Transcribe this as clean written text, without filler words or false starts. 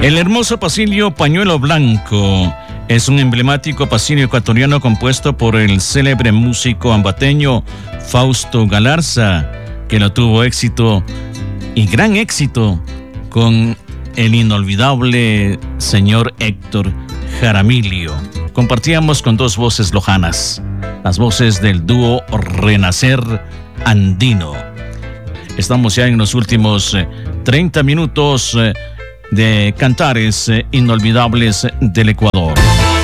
El hermoso pasillo Pañuelo Blanco es un emblemático pasillo ecuatoriano compuesto por el célebre músico ambateño Fausto Galarza, que no tuvo éxito y gran éxito con el inolvidable señor Héctor Jaramillo. Compartíamos con dos voces lojanas, las voces del dúo Renacer Andino. Estamos ya en los últimos 30 minutos de cantares inolvidables del Ecuador.